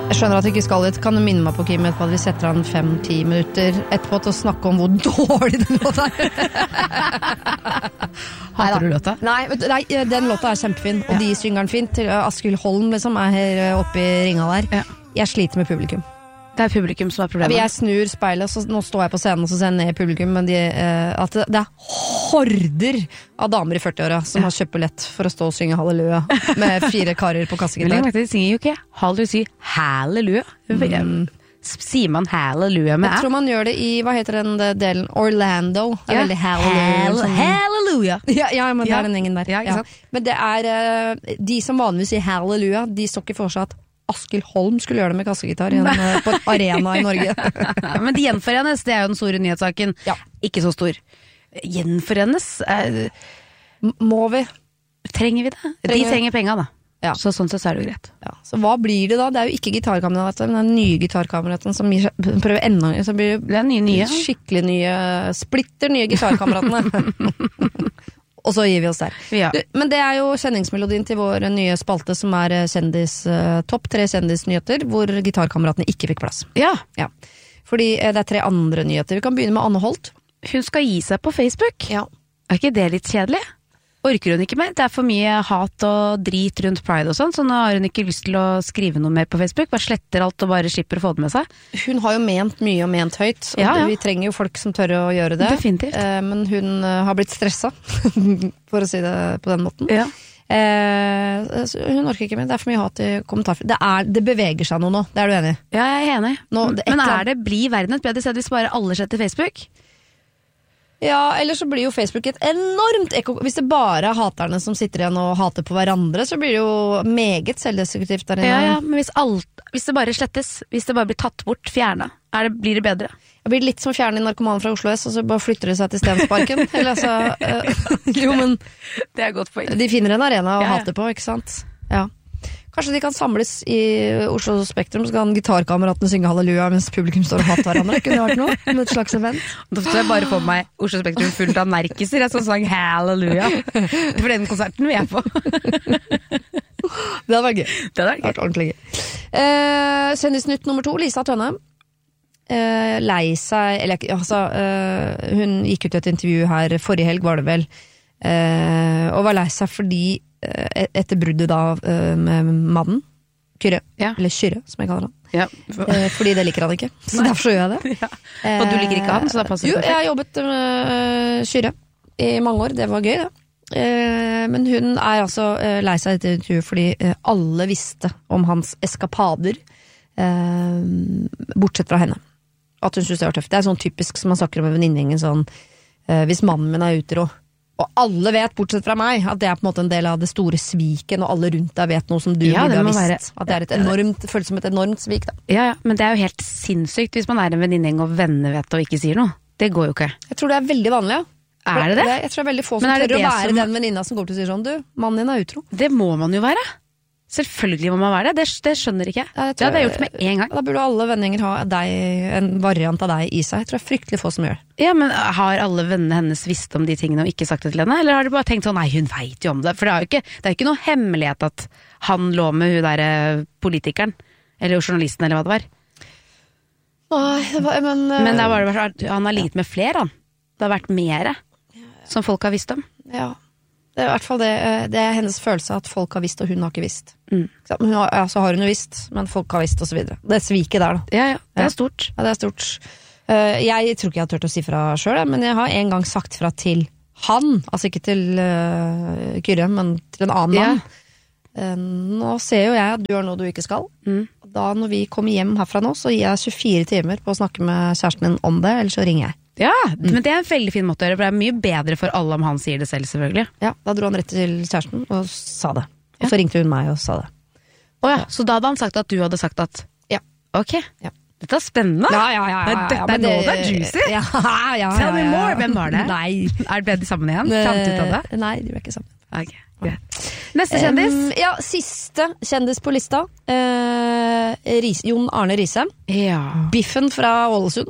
Jeg skjønner at jeg ikke skal dit. Kan du minne meg på, Kim, etterpå at vi setter an 5-10 minutter etterpå til å snakke om hvor dårlig den låta Hater du låta? Nei, den låta kjempefin, og de synger den fint. Askild Holm liksom her oppe I ringa der. Ja. Jeg sliter med publikum. Det publikum som problemet. Jeg snur speilet, så nå står jeg på scenen og så ser jeg ned I publikum, men at det horder av damer I 40-åra som har kjøpt billett for å stå og synge halleluja med 4 karer på kassegitar. De synger jo ikke halleluja, sier halleluja. Sier man halleluja med Jeg tror man gjør det I, hva heter den delen? Orlando. Det veldig halleluja. Halleluja. Ja, men det den gjengen der. Ja, ikke sant? Men det de som vanligvis sier halleluja, de så ikke for seg at Askild Holm skulle gjøre det med kassegitar på en arena I Norge. Men de gjenforenes, det jo den store nyhetssaken. Ja. Ikke så stor. Gjenforenes? Må vi? Trenger vi det? De trenger penger da. Ja. Så sånn sett det jo greit. Ja. Så hva blir det da? Det jo ikke gitarkameraten, men den nye gitarkameraten som prøver enda, så blir det nye. Skikkelig nye, splitter nye gitarkameratene. Og så gir vi oss der. Ja. Men det jo kjenningsmelodien til vår nye spalte som topp 3 kjendisnyheter, hvor gitarkameratene ikke fikk plass. Ja. Fordi det 3 andre nyheter. Vi kan begynne med Anne Holt. Hun skal gi seg på Facebook. Ja. Ikke det litt kjedelig? Orker hun ikke mer? Det for mye hat og drit rundt Pride og sånn, så nå har hun ikke lyst til å skrive noe mer på Facebook. Bare sletter alt og bare slipper å få det med seg. Hun har jo ment mye og ment høyt, og vi trenger jo folk som tør å gjøre det. Definitivt. Men hun har blitt stresset, for å si det på den måten. Ja. Hun orker ikke mer, det for mye hat I kommentarfelt. Det beveger seg noe nå, det du enig I? Ja, jeg enig. Nå, Men blir verden et bedre sted hvis bare alle sletter Facebook? Ja, eller så blir jo Facebook et enormt hvis det bare haterne som sitter igjen og hater på hverandre, så blir det jo meget selvdestruktivt der inne. Ja, men hvis det bare slettes, hvis det bare blir tatt bort, fjernet, blir det bedre? Det blir litt som å fjerne narkomane fra Oslo S, og så bare flytter de seg til Stensparken. Eller altså, jo, men det godt poeng. De finner en arena å hate på, ikke sant? Ja. Kanskje de kan samles I Oslo Spektrum, så kan gitarkameratene synge halleluja mens publikum står og hater hverandre. Kunne det vært noe? Med et slags event. Da skal jeg bare få meg Oslo Spektrum fullt av nerkiser, som sang halleluja. For den konserten vil jeg på. Det hadde vært gøy. Det hadde vært ordentlig gøy. Kjendisnytt nummer 2, Lisa Tønne. Lei seg, eller altså, hun gikk ut I et intervju her, forrige helg var det vel, og var lei seg fordi etter bruddet da med mannen Kyrre, eller Kyrre som jeg kaller han fordi det liker han ikke så derfor så gjør jeg det Og du liker ikke han, så da passer det Jo, jeg har jobbet med Kyrre I mange år, det var gøy men hun altså lei seg etter intervjuet fordi alle visste om hans eskapader bortsett fra henne at hun synes det var tøft, det sånn typisk som man snakker om med venninnegjengen sånn, hvis mannen min utro og alle vet, bortsett fra meg, at det på en måte en del av det store sviken, og alle rundt deg vet noe som du burde ha visst. At det et enormt, føles som et enormt svik, da. Ja, men det jo helt sinnssykt hvis man en venninnegjeng og venner vet og ikke sier noe. Det går jo ikke. Jeg tror det veldig vanlig, ja. Det det? Jeg tror det veldig få som tør å være den venninna som går til å si sånn, du, mannen din utro. Det må man jo være. Selvfølgelig må man være det, det skjønner ikke jeg. Det hadde jeg gjort med en gang. Da burde alle vennegjenger ha en variant av deg I seg. Jeg tror det fryktelig få som gjør det. Ja, men har alle vennene hennes visst om de tingene og ikke sagt det til henne? Eller har de bare tenkt sånn, nei, hun vet jo om det. For det jo ikke noe hemmelighet at han lå med hun der politikeren, eller journalisten, eller hva det var. Nei, men det var han har ligget med flere, han. Det har vært mere som folk har visst om. Ja. Det I hvert fall det hennes følelse at folk har visst, og hun har ikke visst. Så har hun jo visst, men folk har visst, og så videre. Det sviket der, da. Ja, det stort. Ja, det stort. Jeg tror ikke jeg har tørt å si fra selv, men jeg har en gang sagt fra til han, altså ikke til Kyrre, men til en annen mann. Nå ser jo jeg at du gjør noe du ikke skal. Da når vi kommer hjem herfra nå, så gir jeg 24 timer på å snakke med kjæresten din om det, eller så ringer jeg. Ja, men det en veldig fin måte å gjøre, for det mye bedre for alle om han sier det selv, selvfølgelig. Ja, da dro han rett til kjæresten og sa det. Og så ringte hun meg og sa det. Så da hadde han sagt at du hadde sagt at ja. Ok, dette spennende. Ja. Dette nå det juicy. Ja. Tell me more, hvem var det? Nei. Ble de sammen igjen? Fant ut av det? Nei, de ble ikke sammen. Ok, neste kjendis? Siste kjendis på lista. Jon Arne Riise. Ja. Biffen fra Ålesund.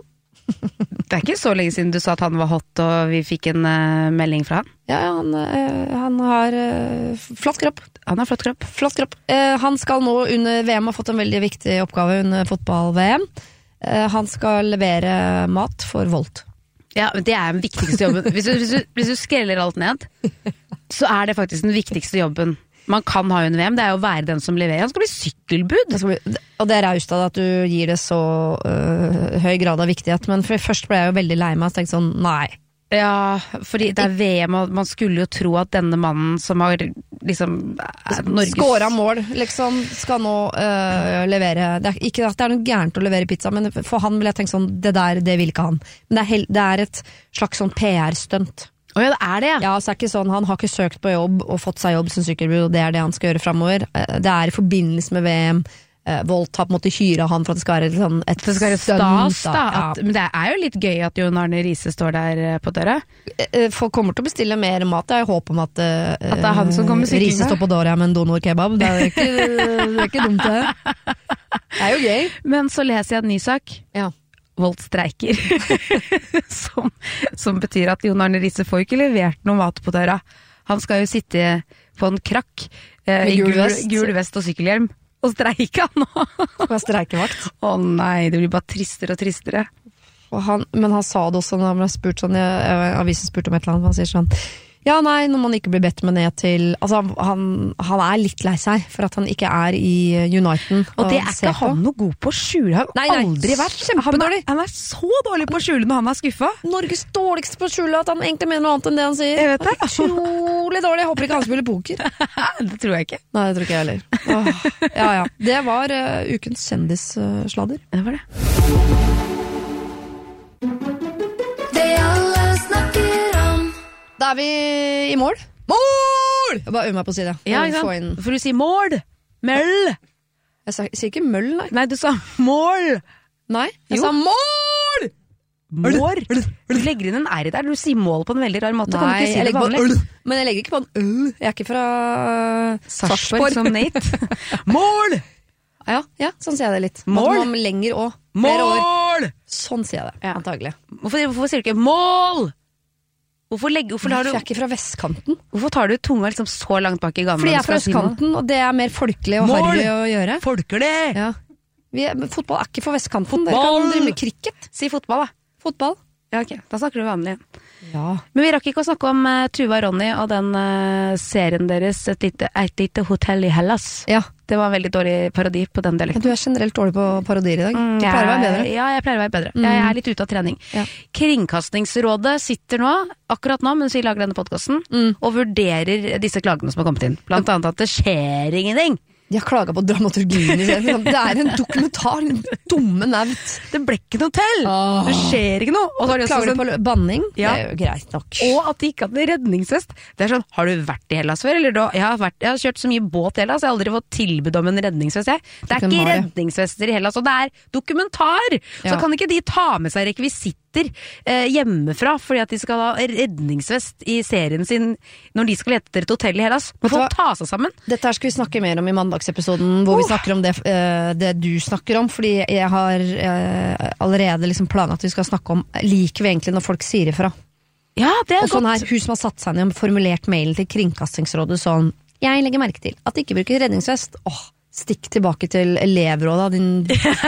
Det ikke så lenge siden du sa at han var hot, og vi fikk en melding fra han. Ja, han har flott kropp. Han har flott kropp. Han skal nå under VM ha fått en veldig viktig oppgave under fotball-VM. Han skal levere mat for Volt. Ja, men det den viktigste jobben. Hvis du skreller alt ned, så det faktisk den viktigste jobben man kan ha under VM, det jo å være den som leverer. Han skal bli sykkelbud. Og det raust av deg at du gir det så høy grad av viktighet, men først ble jeg jo veldig lei meg og tenkte sånn, nei. Ja, fordi det VM, og man skulle jo tro at denne mannen som har liksom Norges skåret mål, liksom, skal nå levere. Det ikke at det noe gærent å levere pizza, men for han vil jeg tenke sånn, det vil ikke han. Men det et slags sånn PR-stunt. Ja, det det, ja. Ja, så det ikke sånn, han har ikke søkt på jobb og fått seg jobb som sykkelbud, og det det han skal gjøre fremover. Det i forbindelse med VM. Volt har på en måte hyret han for at det skal være sånn et stas, da. Men det jo litt gøy at Jon Arne Riise står der på døra. Folk kommer til å bestille mer mat. Jeg håper om at det han som kommer syklende. Riise står på døra med en donor kebab. Det ikke dumt det. Det jo gøy. Men så leser jeg en ny sak. Ja. Volt streiker. som betyr at Jon Arne Riise får ikke levert noe mat på døra. Han skal jo sitte på en krakk i gul vest og sykkelhjelm. Og streike han nå. Hva streikevakt? Nei, det blir bare tristere og tristere. Men han sa det også når han ble spurt sånn, avisen spurte om et eller annet, han sier sånn, ja nei, når man ikke blir bedt med ned til, altså han litt lei seg for at han ikke i Uniten. Og det ikke han noe god på å skjule, han har aldri vært kjempedårlig. Han så dårlig på å skjule når han skuffet. Norges dårligste på å skjule at han egentlig mener noe annet enn det han sier. Jeg vet det. Utrolig dårlig, jeg håper ikke han spiller poker. Det tror jeg ikke. Nei, det tror ikke jeg heller. Ja. Det var ukens kjendissladder. Det var det. Da vi i mål. Mål! Jeg bare øver meg på å si det. Ja, for du sier mål. Møll. Jeg sier ikke møll, nei. Nei, du sa mål. Nei, jeg sa mål! Mål? Du legger inn en R der. Du sier mål på en veldig rar måte. Nei, kan du ikke si det vanlig? Men jeg legger ikke på en Jeg ikke fra Sarpsborg som Nate. Mål! Ja, sånn sier jeg det litt. Mål? Man lenger og mål! Sånn sier jeg det, antagelig. Hvorfor sier du ikke mål? Hvorfor tar du... Jeg ikke fra vestkanten. Hvorfor tar du tunga liksom så langt bak i gammel? Fordi jeg fra østkanten, og det mer folkelig og harry å gjøre. Folkelig! Ja. Fotball ikke for vestkanten. Dere kan drive med cricket. Si fotball, da. Fotball. Ja, ok. Da snakker du vanlig. Ja. Men vi rakk ikke å snakke om Tuva og Ronny og den serien deres, et lite hotell i Hellas. Ja. Det var en veldig dårlig parodi på den dialekten. Du generelt dårlig på parodier i dag. Du pleier å være bedre. Ja, jeg pleier å være bedre. Jeg litt ute av trening. Ja. Kringkastingsrådet sitter nå, akkurat nå, mens vi lager denne podcasten, og vurderer disse klagene som har kommet inn. Blant annet at det skjer ingenting. De har klaget på dramaturgien. Det en dokumentar, dumme nevnt. Det ble ikke noe til! Det skjer ikke noe. Og så klager de på banning? Ja. Det jo greit nok. Og at de ikke hadde redningsvest. Det sånn, har du vært i Hellas før? Eller jeg har kjørt så mye båt i Hellas, jeg har aldri fått tilbud om en redningsvest. Det ikke redningsvester i Hellas, og det dokumentar! Så kan ikke de ta med seg rekvisitter hjemmefra fordi at de skal ha redningsvest i serien sin når de skal lete etter et hotell i Hellas. Må få ta seg sammen. Dette her skal vi snakke mer om i mandagsepisoden, hvor vi snakker om det du snakker om, fordi jeg har allerede liksom planet at vi skal snakke om liker vi egentlig når folk sier ifra. Ja, det og sånn her, hun som har satt seg ned og formulert mailen til Kringkastingsrådet sånn, jeg legger merke til at de ikke bruker redningsvest. Stikk tilbake til elevrådet, din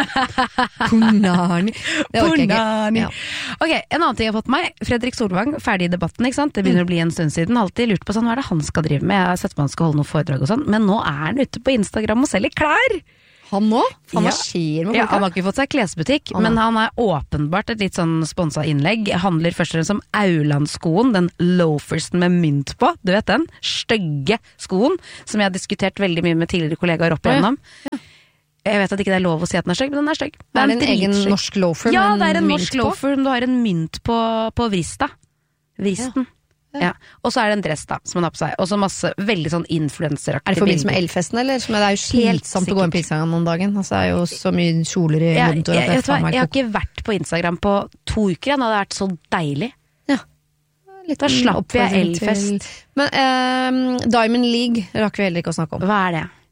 punani. Det orker jeg ikke. Ja. Ok, en annen ting jeg har fått meg. Fredrik Solvang, ferdig i debatten, ikke sant? Det begynner å bli en stund siden. Alltid lurt på sånn, hva det han skal drive med? Jeg har sett på han skal holde noe foredrag og sånn, men nå han ute på Instagram og selger klær! Han nå? Han skjer med folk. Ja, han har ikke fått seg klesbutikk, men han åpenbart et litt sånn sponset innlegg. Handler først og fremst om Aulandskoen, den loafersen med mynt på. Du vet den? Stygge skoen, som jeg har diskutert veldig mye med tidligere kollegaer opp igjennom. Ja. Jeg vet at ikke det lov å si at den stygg, men den stygg. Det en egen norsk loafer? Ja, det en norsk loafer, men du har en mynt på vrista. Vristen. Ja. Og så det en dress da, som han har på seg. Og så masse veldig sånn influenceraktige det forbindelse med Elfesten, eller? Som det jo slitsomt å gå inn på Instagram om dagen. Altså, det jo så mye kjoler i hodet. Jeg har ikke vært på Instagram på 2 uker, det hadde vært så deilig. Ja. Da slapp jeg Elfest. Men Diamond League rakk vi heller ikke å snakke om. Hva det?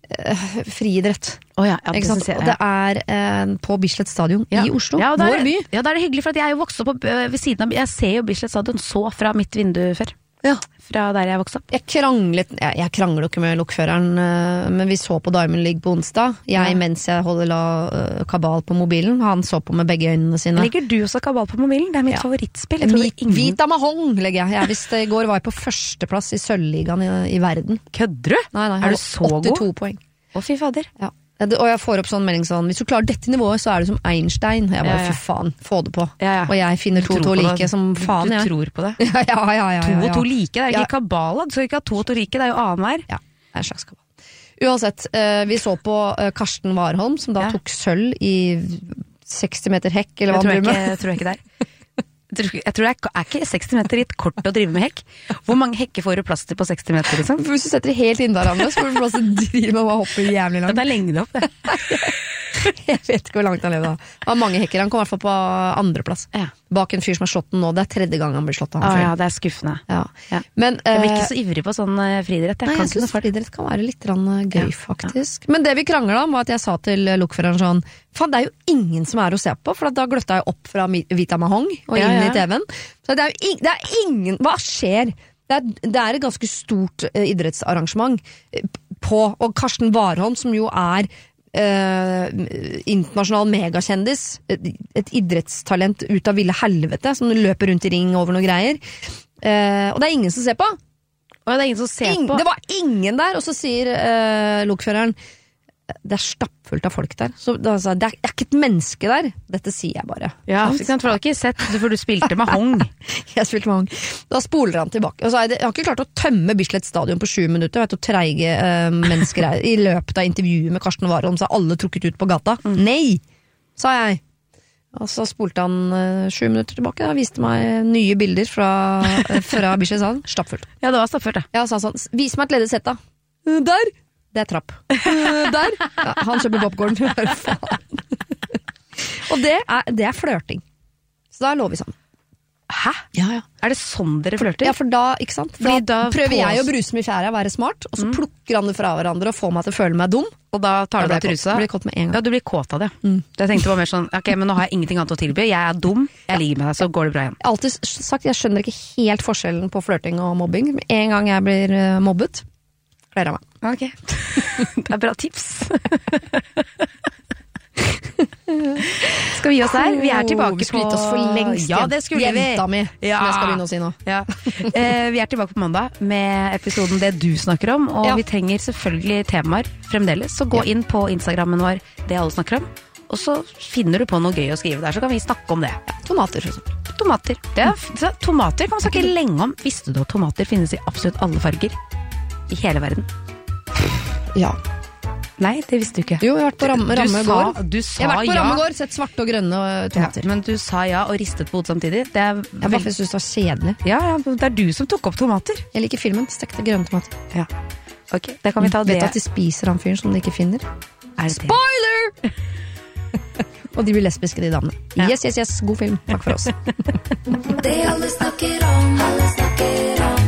friidrett. Det ikke sant? Og det på Bislett Stadion i Oslo, vår by. Ja, da det hyggelig, for at jeg er jo vokst opp ved siden av, jeg ser jo Bislett Stadion så fra mitt vindu før. Ja. Fra der jeg vokste opp. Jeg krangler jo ikke med lokføreren, men vi så på Diamond League på onsdag. Mens jeg holder kabal på mobilen, han så på med begge øynene sine. Legger du også kabal på mobilen? Det er mitt favorittspill. Vita Mahong legger jeg. Jeg visste i går var jeg på førsteplass i Sølvligaen i verden. Kødder du? Nei, er du så 82 god? Poeng. Å, fy fader. Ja. Og jeg får opp sånn melding sånn, hvis du klarer dette nivået, så er du som Einstein. Jeg bare, fy faen, få det på. Og jeg finner 2 og 2 like som faen, Du tror på det? Ja. 2 og 2 like, det er ikke kabala. Du skal ikke ha 2 og 2 like, det er jo annenhver. Ja, det er en slags kabal. Uansett, vi så på Karsten Warholm, som da tok sølv i 60 meter hekk, eller hva han driver med. Jeg tror ikke der. Jeg tror det er ikke 60 meter litt kort å drive med hekk. Hvor mange hekker får du plass til på 60 meter, liksom? Hvis du setter det helt inn der, Anders, så får du plass til å drive med å hoppe jævlig langt. Det er lengde opp, det. Jeg vet ikke hvor langt han lever da. Han har mange hekker, han kommer i hvert fall på andreplass. Bak en fyr som har slått den nå, det er 3. gang han blir slått av han. Ja, det er skuffende. Men, jeg blir ikke så ivrig på sånn friidrett. Nei, jeg synes friidrett kan være litt gøy, faktisk. Men det vi kranglet om var at jeg sa til lokføreren sånn, faen, det er jo ingen som er å se på, for da gløtta jeg opp fra Vita Mahong og inn i TV-en. Så det er ingen, hva skjer? Det er et ganske stort idrettsarrangement og Karsten Warholm, som jo er internasjonal megakjendis, et idrettstalent ut av ville helvete, som løper rundt i ring over noen greier, og det er ingen som ser på. Det var ingen der, og så sier lokføreren, det er stappfullt av folk der, så det er ikke et menneske der. Dette sier jeg bare. Ja, for du har ikke sett det, for du spilte med Hong. Jeg spilte med Hong. Da spoler han tilbake, og så jeg har ikke klart å tømme Bislett Stadion på 7 minutter, vet du, treige mennesker her. I løpet av intervjuet med Karsten Warholm, så har alle trukket ut på gata. Nei, sa jeg. Og så spolte han 7 minutter tilbake, og viste meg nye bilder fra Bislett Stadion. Stappfullt. Ja, det var stappfullt, ja. Ja, sånn, vis meg et ledig sett da. Der! Det er trapp. Der! Ja, han kjøper popcorn. Faen. Og det er flørting. Så da lå vi sammen. Hæ? Ja. Er det sånn dere flørter? Ja, for da, ikke sant? Da prøver jeg å bruse meg i fjæra, være smart, og så plukker han det fra hverandre og får meg til å føle meg dum. Og da tar du deg trusa? Jeg blir kåt med en gang. Ja, du blir kåt av det. Jeg tenkte bare mer sånn, ok, men nå har jeg ingenting annet å tilby, jeg er dum, jeg ligger med deg, så går det bra igjen. Jeg har alltid sagt, jeg skjønner ikke helt forskjellen på flørting og mobbing. En gang jeg blir mobbet, kler jeg meg. Ok, det er bra tips. Skal vi gi oss her? Vi er tilbake på... Vi skulle gitt oss for lengst. Ja, det skulle vi. Jenta mi, som jeg skal begynne å si nå. Ja. Vi er tilbake på mandag med episoden Det du snakker om, og vi trenger selvfølgelig temaer fremdeles, så gå inn på Instagrammen vår Det alle snakker om, og så finner du på noe gøy å skrive der, så kan vi snakke om det. Tomater, for eksempel. Tomater. Tomater kan man snakke lenge om. Visste du at tomater finnes i absolutt alle farger? I hele verden. Ja. Nei, det visste du ikke. Jo, jeg har vært på Ramme gård. Du sa jeg har vært på Ramme gård, sett svarte og grønne tomater. Ja, men du sa ja og ristet på hodet samtidig. Det er jeg bare synes det var kjedelig. Ja, det er du som tok opp tomater. Jeg liker filmen, stekte grønne tomater. Ja. Ok, det kan vi ta det. Vet at de spiser han fyren som de ikke finner? Er det Spoiler! Og de blir lesbiske, de damene. Ja. Yes, god film. Takk for oss. Det alle snakker om, alle snakker om.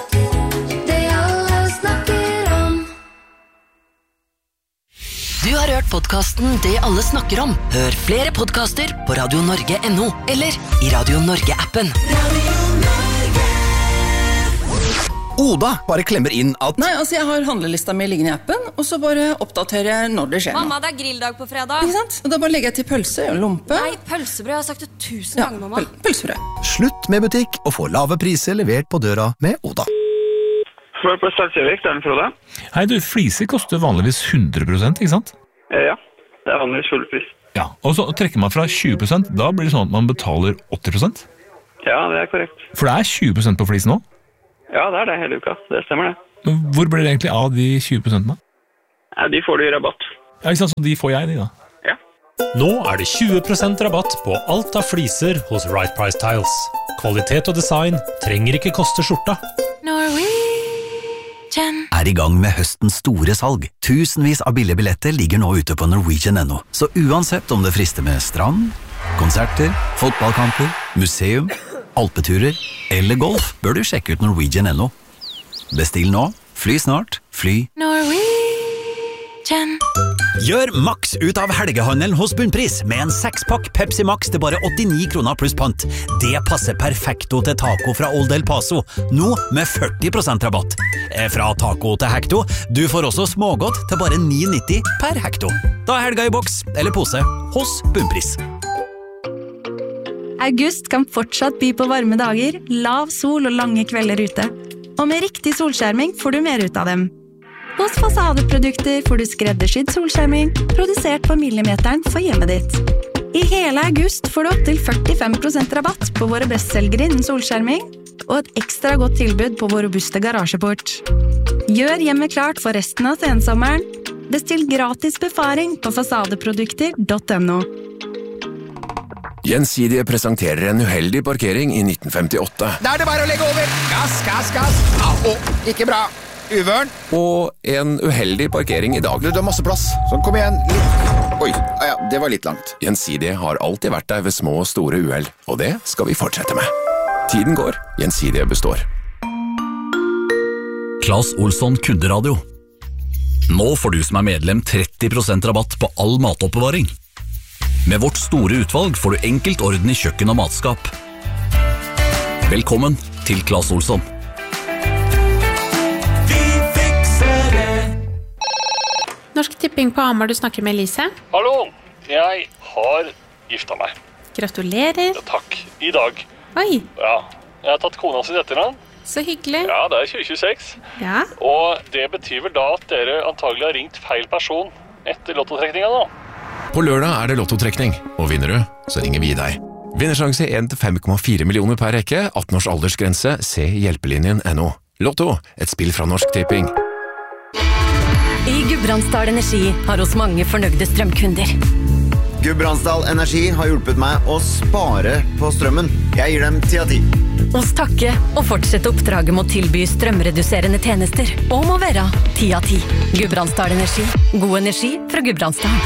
Du har hørt podcasten Det alle snakker om. Hør flere podcaster på radionorge.no eller i Radio Norge-appen. Oda bare klemmer inn at... Nei, altså jeg har handlelista mi liggende i appen, og så bare oppdaterer jeg når det skjer. Mamma, det er grilldag på fredag. Ikke sant? Og da bare legger jeg til pølse og lompe. Nei, pølsebrød, jeg har sagt det 1000 ganger, mamma. Pølsebrød. Slutt med butikk og få lave priser levert på døra med Oda. På Stadsjøvik, det er den, Frode. Hei du, fliser koster vanligvis 100%, ikke sant? Ja, det er vanligvis full pris. Ja, og så trekker man fra 20%, da blir det sånn at man betaler 80%? Ja, det er korrekt. For det er 20% på flis nå? Ja, det er det hele uka, det stemmer det. Men hvor blir det egentlig av de 20% da? Ja, de får du i rabatt. Ja, ikke sant, så de får jeg de da? Ja. Nå er det 20% rabatt på alt av fliser hos Right Price Tiles. Kvalitet og design trenger ikke koste skjorta. Er i gang med høstens store salg. Tusenvis av billige billetter ligger nå ute på Norwegian.no. Så uansett om det frister med strand, konserter, fotballkamper, museum, alpeturer eller golf, bør du sjekke ut Norwegian.no. Bestill nå, fly snart, fly Gjør maks ut av helgehandelen hos Bunnpris med en 6-pakk Pepsi Max til bare 89 kroner pluss pant. Det passer perfekto til taco fra Old El Paso, nå med 40% rabatt. Fra taco til hekto, du får også smågodt til bare 9,90 per hekto. Da er helga i boks eller pose hos Bunnpris. August kan fortsatt by på varme dager, lav sol og lange kvelder ute. Og med riktig solskjerming får du mer ut av dem. Hos Fasadeprodukter får du skreddersydd solskjerming, produsert på millimeteren for hjemmet ditt. I hele august får du opp til 45% rabatt på våre bestselgere innen solskjerming, og et ekstra godt tilbud på vår robuste garasjeport. Gjør hjemmet klart for resten av sensommeren. Bestill gratis befaring på fasadeprodukter.no. Gjensidige presenterer en uheldig parkering i 1958. Da er det bare å legge over. Gass, gass, gass. Ikke bra. Uvørn. Og en uheldig parkering i dag. Du har masse plass. Sånn, kom igjen. Oi, ja, det var litt langt. Gjensidige har alltid vært der ved små og store uheld, og det skal vi fortsette med. Tiden går, Gjensidige består. Claes Olsson Kunderadio. Nå får du som er medlem 30% rabatt på all matoppbevaring. Med vårt store utvalg får du enkelt orden i kjøkken og matskap. Velkommen til Claes Olsson. Norsk Tipping på Hamar, du snakker med Elise. Hallo, jeg har gifta meg. Gratulerer. Ja, takk, i dag. Oi. Ja, jeg har tatt kona sin etternavn. Så hyggelig. Ja, det er 2026. Ja. Og det betyr vel da at dere antagelig har ringt feil person etter lottotrekninga nå. På lørdag er det lottotrekning, og vinner du, så ringer vi deg. Vinnersjanse 1-5,4 millioner per rekke, 18 års aldersgrense, se hjelpelinjen.no. Lotto, et spill fra Norsk Tipping. I Gudbrandsdal Energi har oss mange fornøyde strømkunder. Gudbrandsdal Energi har hjulpet meg å spare på strømmen. Jeg gir dem 10 av 10. Oss takke og fortsette oppdraget med å tilby strømreduserende tjenester. Og må være 10 av 10. Gudbrandsdal Energi. God energi fra Gudbrandsdal.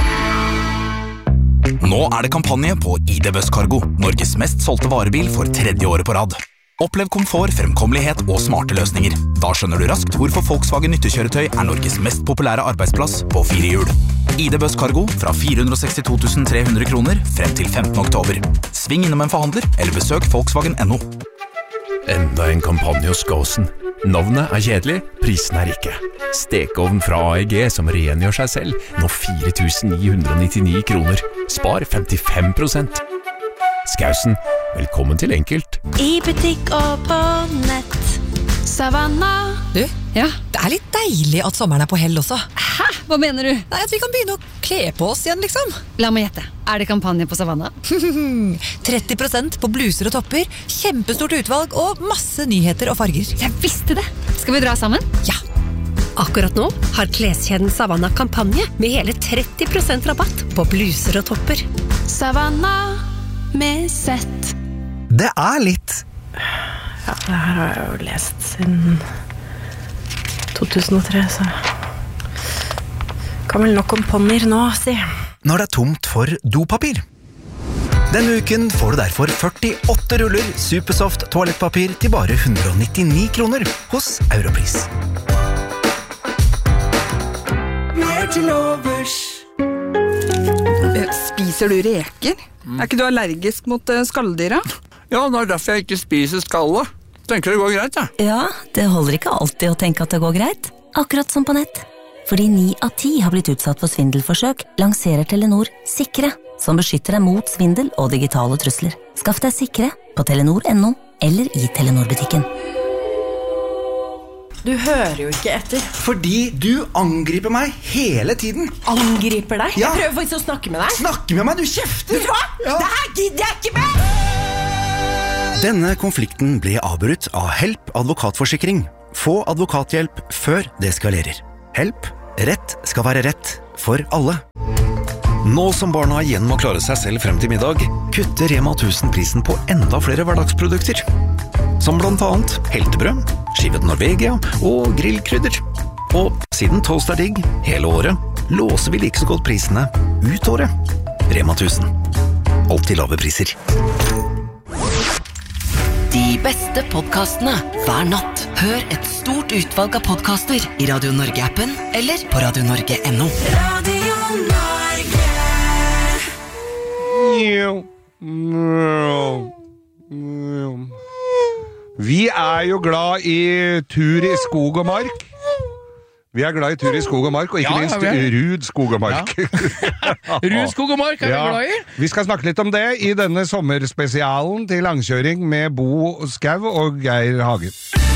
Nå er det kampanje på ID Buss Cargo, Norges mest solgte varebil for 3. året på rad. Opplev komfort, fremkommelighet og smarte løsninger. Da skjønner du raskt hvorfor Volkswagen nyttekjøretøy er Norges mest populære arbeidsplass på 4 hjul. ID Buss Cargo fra 462 300 kroner frem til 15. oktober. Sving innom en forhandler eller besøk Volkswagen.no. Enda en kampanje hos Gåsen. Navnet er kjedelig, prisen er ikke. Stekeovn fra AEG som rengjør seg selv, nå 4.999 kroner. Spar 55%. Skausen, velkommen til Enkelt. I butikk og på nett. Savanna. Du, ja, det er litt deilig at sommeren er på hell også. Hæ? Hva mener du? Nei, at vi kan begynne å kle på oss igjen, liksom. La meg gjette. Er det kampanje på Savanna? 30% på bluser og topper, kjempestort utvalg og masse nyheter og farger. Jeg visste det. Skal vi dra sammen? Ja. Akkurat nå har kleskjeden Savanna kampanje med hele 30% rabatt på bluser og topper. Savanna med sett. Det er litt. Ja, det her har jeg jo lest siden 2003, så kan vel nok om ponnier nå, si. Når det er tomt for dopapir. Denne uken får du derfor 48 ruller Supersoft toalettpapir til bare 199 kroner hos Europris. Mer til overs. Spiser du reker? Er ikke du allergisk mot skalldyra? Ja, det er derfor jeg ikke spiser skalle. Tenker det går greit, ja. Ja, det holder ikke alltid å tenke at det går greit. Akkurat som på nett. Fordi 9 av 10 har blitt utsatt for svindelforsøk, lanserer Telenor Sikre, som beskytter deg mot svindel og digitale trusler. Skaff deg Sikre på telenor.no eller i Telenor-butikken. Du hører jo ikke etter. Fordi du angriper meg hele tiden. Angriper deg? Ja. Jeg prøver faktisk å snakke med deg. Snakke med meg, du kjefter! Vet du hva? Ja. Det her gidder jeg ikke med! Denne konflikten ble avbrutt av Help advokatforsikring. Få advokathjelp før det eskalerer. Help. Rett skal være rett for alle. Nå som barna igjen må klare seg selv frem til middag, kutter Rema 1000 prisen på enda flere hverdagsprodukter. Som blant annet heltebrød, skivet Norvegia og grillkrydder. Og siden toast er digg hele året, låser vi like så godt prisene ut året. Rema 1000. Alltid lave priser. De beste podcastene hver natt. Hør et stort utvalg av podcaster I Radio Norge-appen eller på radionorge.no. Radio Norge. Vi jo glad I tur I skog og mark. Vi glad I tur I skog og mark, og ikke minst Rud skog og mark. Rud skog og mark vi glad I. Vi skal snakke litt om det I denne sommerspesialen til langkjøring med Bo Skau og Geir Hagen.